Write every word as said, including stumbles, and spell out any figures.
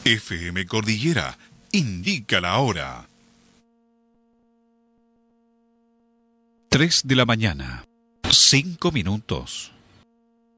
F M Cordillera indica la hora. Tres de la mañana, cinco minutos.